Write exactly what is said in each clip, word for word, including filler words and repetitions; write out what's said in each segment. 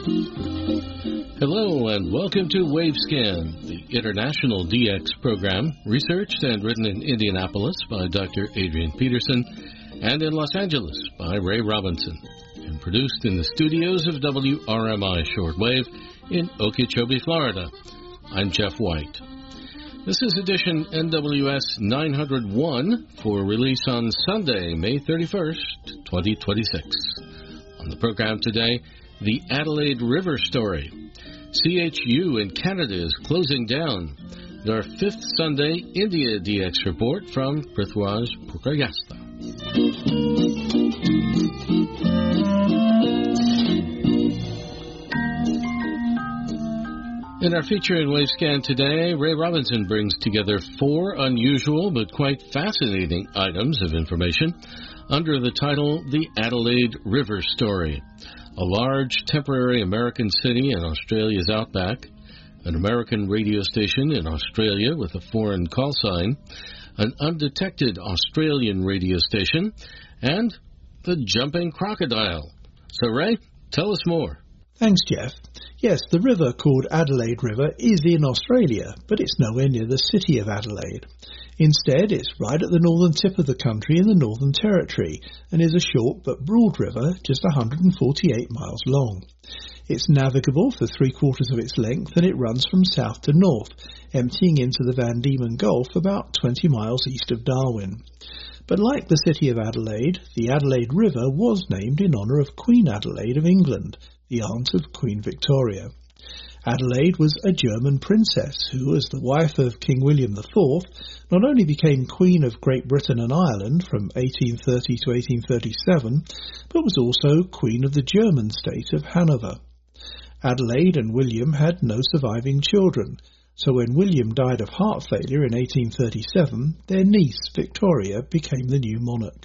Hello and welcome to WaveScan, the international D X program, researched and written in Indianapolis by Doctor Adrian Peterson and in Los Angeles by Ray Robinson, and produced in the studios of W R M I Shortwave in Okeechobee, Florida. I'm Jeff White. This is edition N W S nine oh one for release on Sunday, May thirty-first, twenty twenty-six. On the program today, the Adelaide River story. C H U in Canada is closing down. And our fifth Sunday India D X report from Prithwaj Purkayastha. In our feature in WaveScan today, Ray Robinson brings together four unusual but quite fascinating items of information under the title The Adelaide River Story. A large temporary American city in Australia's outback, an American radio station in Australia with a foreign call sign, an undetected Australian radio station, and the jumping crocodile. So, Ray, tell us more. Thanks, Jeff. Yes, the river called Adelaide River is in Australia, but it's nowhere near the city of Adelaide. Instead, it's right at the northern tip of the country in the Northern Territory and is a short but broad river, just one hundred forty-eight miles long. It's navigable for three quarters of its length and it runs from south to north, emptying into the Van Diemen Gulf about twenty miles east of Darwin. But like the city of Adelaide, the Adelaide River was named in honour of Queen Adelaide of England, the aunt of Queen Victoria. Adelaide was a German princess who, as the wife of King William the Fourth, not only became Queen of Great Britain and Ireland from eighteen thirty to eighteen thirty-seven, but was also Queen of the German state of Hanover. Adelaide and William had no surviving children, so when William died of heart failure in eighteen thirty-seven, their niece, Victoria, became the new monarch.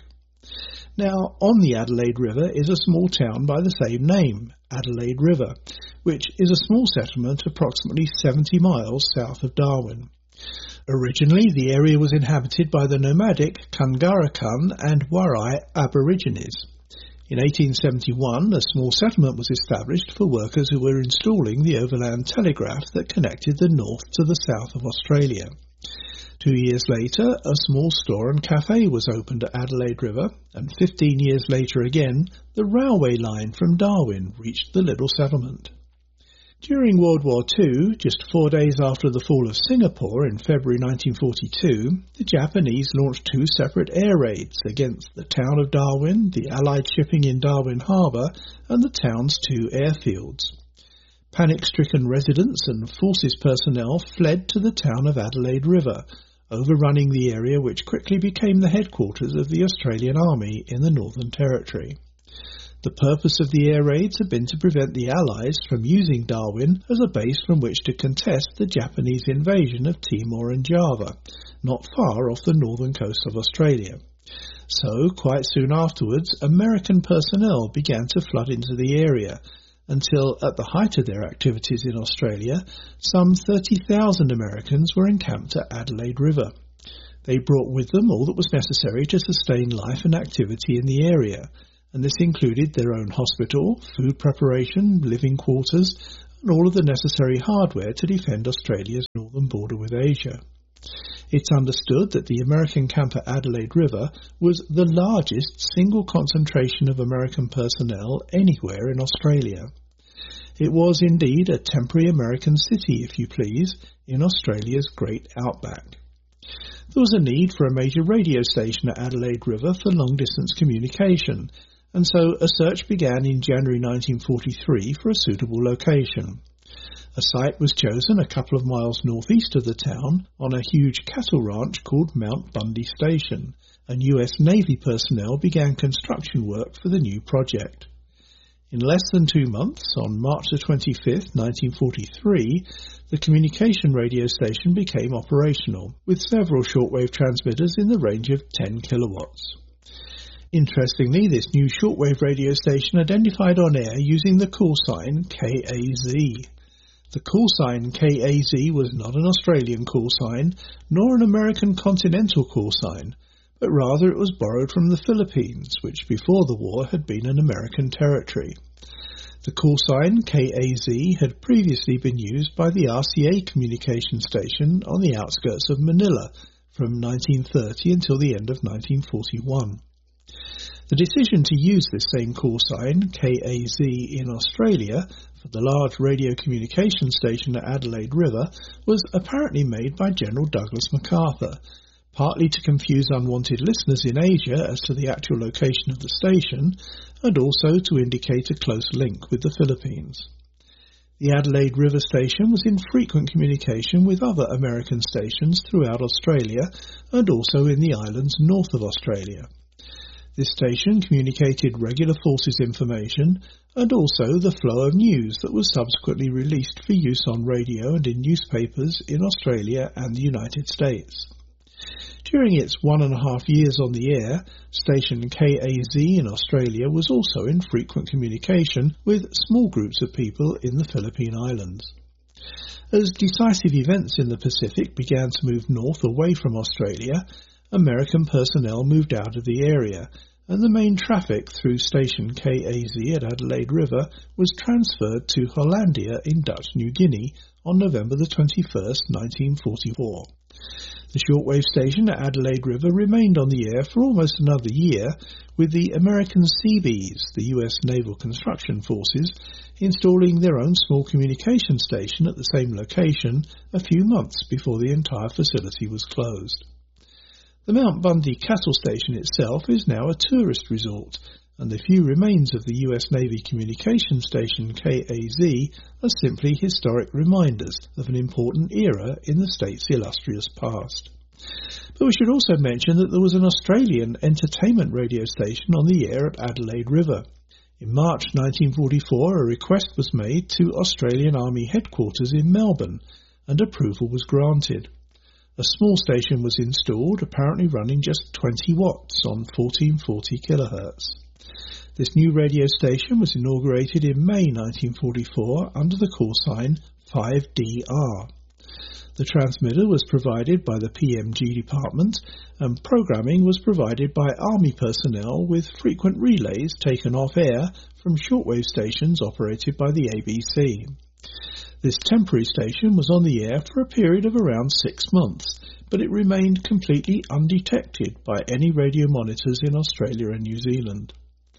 Now, on the Adelaide River is a small town by the same name, Adelaide River, which is a small settlement approximately seventy miles south of Darwin. Originally, the area was inhabited by the nomadic Kangarakan and Warai Aborigines. In eighteen seventy-one, a small settlement was established for workers who were installing the overland telegraph that connected the north to the south of Australia. Two years later, a small store and cafe was opened at Adelaide River, and fifteen years later again, the railway line from Darwin reached the little settlement. During World War Two, just four days after the fall of Singapore in February nineteen forty-two, the Japanese launched two separate air raids against the town of Darwin, the Allied shipping in Darwin Harbour, and the town's two airfields. Panic-stricken residents and forces personnel fled to the town of Adelaide River, overrunning the area which quickly became the headquarters of the Australian Army in the Northern Territory. The purpose of the air raids had been to prevent the Allies from using Darwin as a base from which to contest the Japanese invasion of Timor and Java, not far off the northern coast of Australia. So, quite soon afterwards, American personnel began to flood into the area, until, at the height of their activities in Australia, some thirty thousand Americans were encamped at Adelaide River. They brought with them all that was necessary to sustain life and activity in the area, and this included their own hospital, food preparation, living quarters, and all of the necessary hardware to defend Australia's northern border with Asia. It's understood that the American camp at Adelaide River was the largest single concentration of American personnel anywhere in Australia. It was indeed a temporary American city, if you please, in Australia's great outback. There was a need for a major radio station at Adelaide River for long-distance communication, and so a search began in January nineteen forty-three for a suitable location. A site was chosen a couple of miles northeast of the town on a huge cattle ranch called Mount Bundy Station, and U S Navy personnel began construction work for the new project. In less than two months, on March the twenty-fifth, nineteen forty-three, the communication radio station became operational, with several shortwave transmitters in the range of ten kilowatts. Interestingly, this new shortwave radio station identified on air using the call sign K A Z. The call sign K A Z was not an Australian call sign, nor an American continental call sign, but rather it was borrowed from the Philippines, which before the war had been an American territory. The call sign K A Z had previously been used by the R C A communication station on the outskirts of Manila from nineteen thirty until the end of nineteen forty-one. The decision to use this same call sign, K A Z, in Australia for the large radio communication station at Adelaide River was apparently made by General Douglas MacArthur, partly to confuse unwanted listeners in Asia as to the actual location of the station, and also to indicate a close link with the Philippines. The Adelaide River station was in frequent communication with other American stations throughout Australia and also in the islands north of Australia. This station communicated regular forces information and also the flow of news that was subsequently released for use on radio and in newspapers in Australia and the United States. During its one and a half years on the air, station K A Z in Australia was also in frequent communication with small groups of people in the Philippine Islands. As decisive events in the Pacific began to move north away from Australia, American personnel moved out of the area, and the main traffic through station K A Z at Adelaide River was transferred to Hollandia in Dutch New Guinea on November the twenty-first, nineteen forty-four. The shortwave station at Adelaide River remained on the air for almost another year, with the American Seabees, the U S Naval Construction Forces, installing their own small communication station at the same location a few months before the entire facility was closed. The Mount Bundy Cattle Station itself is now a tourist resort, and the few remains of the U S Navy communication station K A Z are simply historic reminders of an important era in the state's illustrious past. But we should also mention that there was an Australian entertainment radio station on the air at Adelaide River. In March nineteen forty-four, a request was made to Australian Army headquarters in Melbourne, and approval was granted. A small station was installed, apparently running just twenty watts on fourteen forty kilohertz. This new radio station was inaugurated in May nineteen forty-four under the call sign five D R. The transmitter was provided by the P M G department, and programming was provided by Army personnel with frequent relays taken off air from shortwave stations operated by the A B C. This temporary station was on the air for a period of around six months, but it remained completely undetected by any radio monitors in Australia and New Zealand.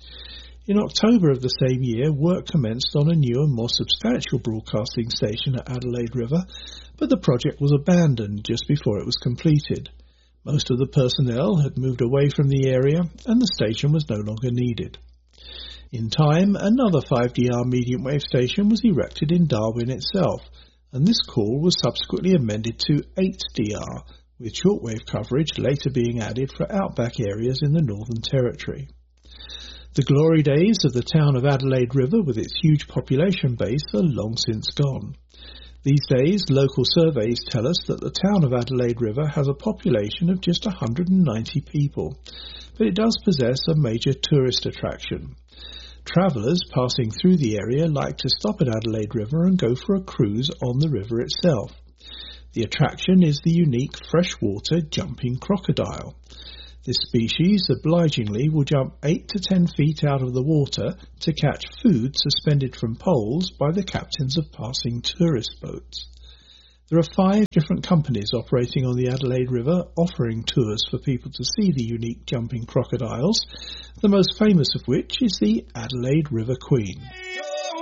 In October of the same year, work commenced on a new and more substantial broadcasting station at Adelaide River, but the project was abandoned just before it was completed. Most of the personnel had moved away from the area, and the station was no longer needed. In time, another five D R medium wave station was erected in Darwin itself, and this call was subsequently amended to eight D R, with shortwave coverage later being added for outback areas in the Northern Territory. The glory days of the town of Adelaide River with its huge population base are long since gone. These days, local surveys tell us that the town of Adelaide River has a population of just one hundred ninety people, but it does possess a major tourist attraction. Travellers passing through the area like to stop at Adelaide River and go for a cruise on the river itself. The attraction is the unique freshwater jumping crocodile. This species obligingly will jump eight to ten feet out of the water to catch food suspended from poles by the captains of passing tourist boats. There are five different companies operating on the Adelaide River offering tours for people to see the unique jumping crocodiles, the most famous of which is the Adelaide River Queen.